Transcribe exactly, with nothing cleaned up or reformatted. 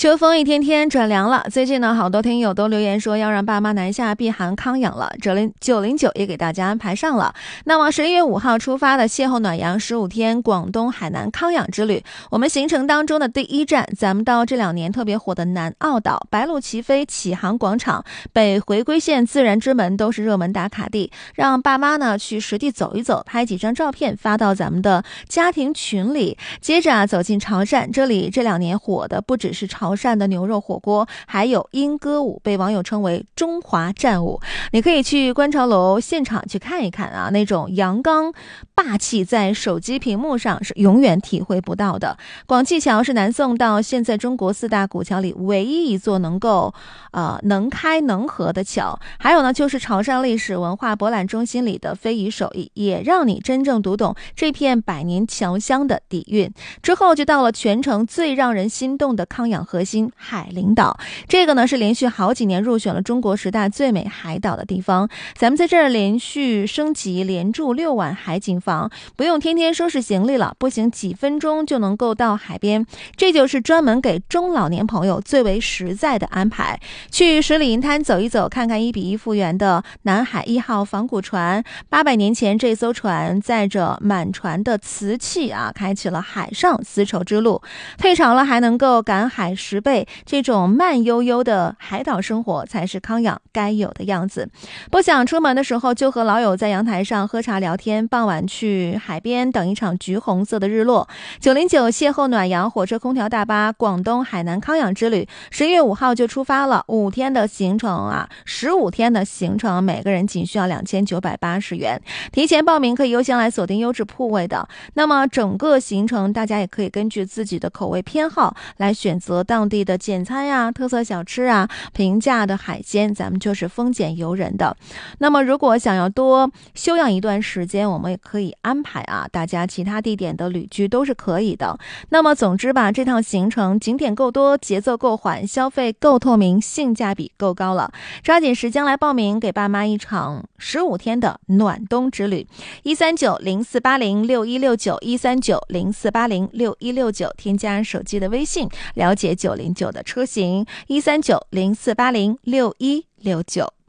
秋风一天天转凉了，最近呢，好多听友都留言说要让爸妈南下避寒康养了，九零九也给大家安排上了。那么十一月五号出发的邂逅暖阳十五天广东海南康养之旅，我们行程当中的第一站，咱们到这两年特别火的南澳岛，白鹭齐飞、启航广场、北回归线自然之门都是热门打卡地，让爸妈呢去实地走一走，拍几张照片发到咱们的家庭群里。接着啊，走进潮汕，这里这两年火的不只是潮汕的牛肉火锅，还有莺歌舞，被网友称为中华战舞。你可以去观潮楼现场去看一看啊，那种阳刚霸气在手机屏幕上是永远体会不到的。广济桥是南宋到现在中国四大古桥里唯一一座能够呃能开能合的桥。还有呢，就是潮汕历史文化博览中心里的非遗手艺，也让你真正读懂这片百年侨乡的底蕴。之后就到了全程最让人心动的康养核心海陵岛，这个呢是连续好几年入选了中国十大最美海岛的地方。咱们在这儿连续升级，连住六晚海景房，不用天天收拾行李了，步行几分钟就能够到海边，这就是专门给中老年朋友最为实在的安排。去十里银滩走一走，看看一比一复原的南海一号仿古船，八百年前这艘船载着满船的瓷器啊，开启了海上丝绸之路。退潮了还能够赶海十倍，这种慢悠悠的海岛生活才是康养该有的样子。不想出门的时候，就和老友在阳台上喝茶聊天，傍晚去海边等一场橘红色的日落。九零九邂逅暖阳火车空调大巴广东海南康养之旅，十月五号就出发了，五天的行程啊，十五天的行程，每个人仅需要两千九百八十元。提前报名可以优先来锁定优质铺位的。那么整个行程大家也可以根据自己的口味偏好来选择当地的简餐呀、特色小吃啊、平价的海鲜，咱们就是丰俭由人的。那么如果想要多休养一段时间，我们也可以安排啊，大家其他地点的旅居都是可以的。那么总之吧，这趟行程景点够多，节奏够缓，消费够透明，性价比够高了，抓紧时间来报名，给爸妈一场十五天的暖冬之旅。一三九零四八零六一六九一三九零四八零六一六九，添加手机的微信了解九零九的车型，一三九零四八零六一六九。